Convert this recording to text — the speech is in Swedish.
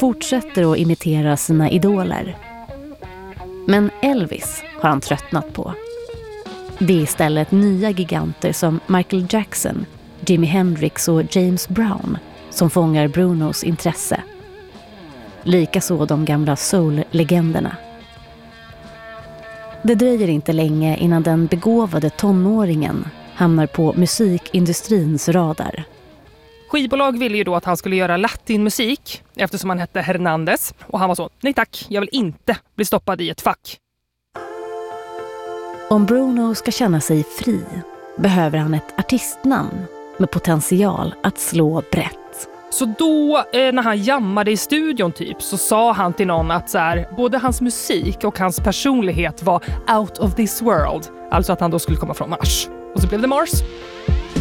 fortsätter att imitera sina idoler. Men Elvis har han tröttnat på. Det är istället nya giganter som Michael Jackson, Jimi Hendrix och James Brown som fångar Brunos intresse. Likaså de gamla soul-legenderna. Det dröjer inte länge innan den begåvade tonåringen hamnar på musikindustrins radar. Skivbolag ville ju då att han skulle göra latinmusik eftersom han hette Hernandez. Och han var så, nej tack, jag vill inte bli stoppad i ett fack. Om Bruno ska känna sig fri behöver han ett artistnamn med potential att slå brett. Så då när han jammade i studion typ så sa han till någon att så här, både hans musik och hans personlighet var out of this world. Alltså att han då skulle komma från Mars. Och så blev det Mars.